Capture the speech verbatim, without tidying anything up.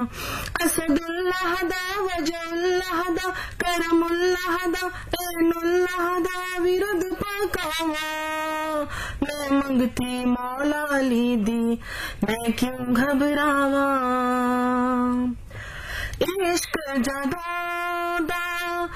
असदुल्लाह दा वजहुल्लाह दा करमुल्लाह दा ऐनुल्लाह दा विरुद पकावा। मैं मंगती मौला अली दी मैं क्यों घबरावा। इश्क जदों दा